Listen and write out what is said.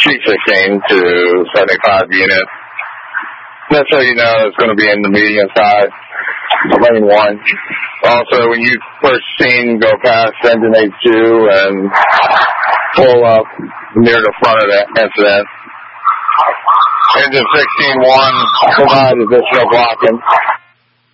G16 to 75 unit. Just so you know, it's going to be in the median side, lane 1. Also, when you first seen go past engine H2 and pull up near the front of that incident, engine 16-1 provide additional blocking.